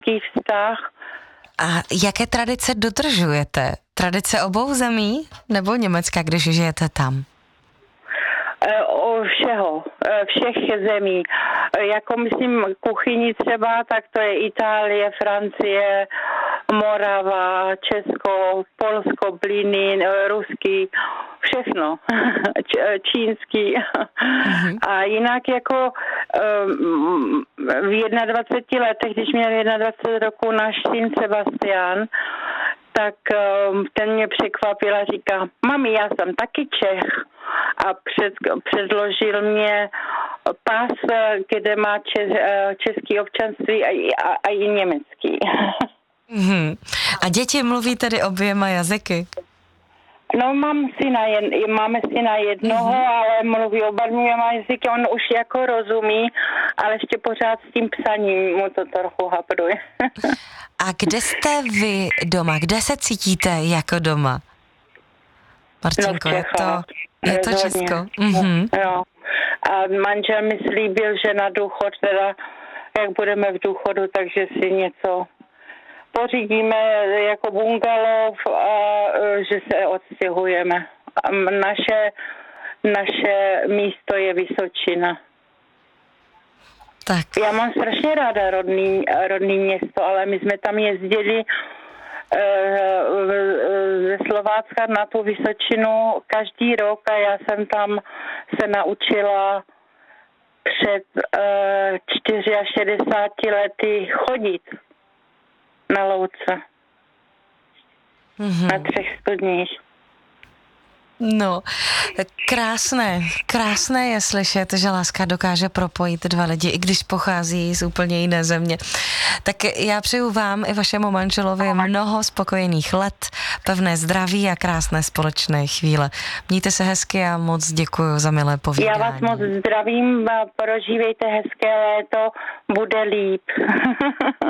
vztah. A jaké tradice dodržujete? Tradice obou zemí nebo Německa, když žijete tam? O všech zemí. Jako myslím kuchyni třeba, tak to je Itálie, Francie, Morava, Česko, Polsko, blíny, ruský, všechno, čínský. A jinak jako v 21 letech, když měl 21 roku náš syn Sebastian, tak ten mě překvapil a říká, mami, já jsem taky Čech. A předložil mě pas, kde má český občanství a i německý. A děti mluví tedy oběma jazyky? No, máme syna jednoho, ale mluví oběma jazyky, on už jako rozumí, ale ještě pořád s tím psaním mu to trochu hapruje. A kde jste vy doma? Kde se cítíte jako doma? Martinko, no, je to Česko? Jo. A manžel mi slíbil, že na důchod, teda jak budeme v důchodu, takže si něco pořídíme jako bungalov a že se odstěhujeme. A naše místo je Vysočina. Tak. Já mám strašně ráda rodný město, ale my jsme tam jezdili ze Slovácka na tu Vysočinu každý rok a já jsem tam se naučila před 64 lety chodit na louce. Na 3 studních. No, krásné je slyšet, že láska dokáže propojit dva lidi, i když pochází z úplně jiné země. Tak já přeju vám i vašemu manželovi mnoho spokojených let, pevné zdraví a krásné společné chvíle. Mějte se hezky a moc děkuji za milé povídání. Já vás moc zdravím, prožívejte hezké léto, bude líp.